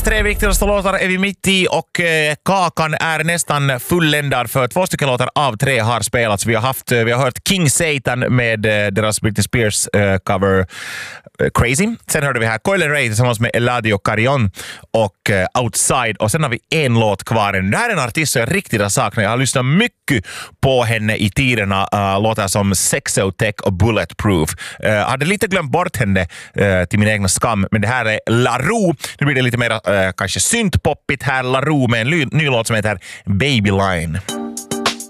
Veckans 3 viktigaste låtar är vi mitt i och kakan är nästan fulländad för 2 stycken låtar av 3 har spelats. Vi har hört King Satan med deras Britney Spears cover Crazy. Sen hörde vi här Coil & Ray tillsammans med Eladio Carrion och Outside. Och sen har vi en låt kvar. Det här är en artist som jag riktigt har saknat. Jag har lyssnat mycket på henne i tiderna. Låtar som Sexotech och Bulletproof. Hade lite glömt bort henne till min egna skam. Men det här är La Roux. Nu blir det lite mer kanske syntpoppigt här. La Roux med en ny låt som heter Babyline.